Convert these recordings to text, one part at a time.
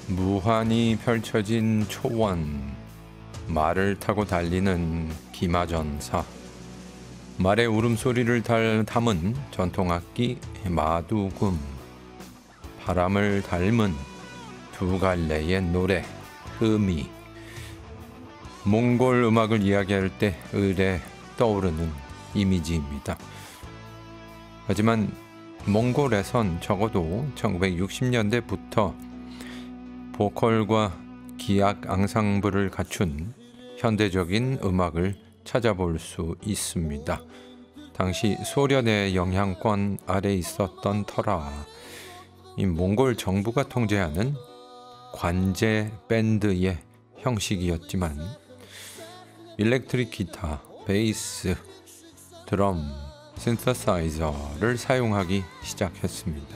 무한히 펼쳐진 초원, 말을 타고 달리는 기마전사, 말의 울음소리를 담은 전통악기 마두금, 바람을 닮은 두 갈래의 노래 흠이, 몽골 음악을 이야기할 때 을에 떠오르는 이미지입니다. 하지만 몽골에선 적어도 1960년대부터 보컬과 기악 앙상블을 갖춘 현대적인 음악을 찾아볼 수 있습니다. 당시 소련의 영향권 아래 있었던 터라 이 몽골 정부가 통제하는 관제 밴드의 형식이었지만 일렉트릭 기타, 베이스, 드럼, 신서사이저를 사용하기 시작했습니다.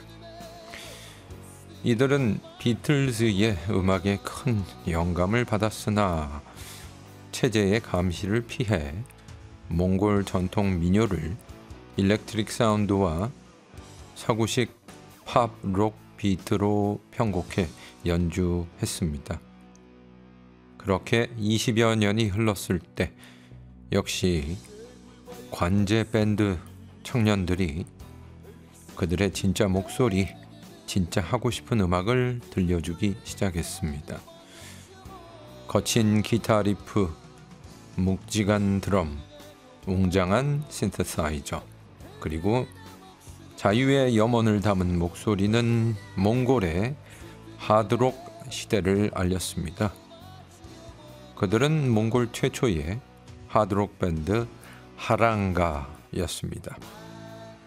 이들은 비틀즈의 음악에 큰 영감을 받았으나 체제의 감시를 피해 몽골 전통 민요를 일렉트릭 사운드와 서구식 팝, 록 비트로 편곡해 연주했습니다. 그렇게 20여 년이 흘렀을 때 역시 관제 밴드 청년들이 그들의 진짜 목소리, 진짜 하고 싶은 음악을 들려주기 시작했습니다. 거친 기타 리프, 묵직한 드럼, 웅장한 신서사이저, 그리고 자유의 염원을 담은 목소리는 몽골의 하드록 시대를 알렸습니다. 그들은 몽골 최초의 하드록 밴드 하랑가였습니다.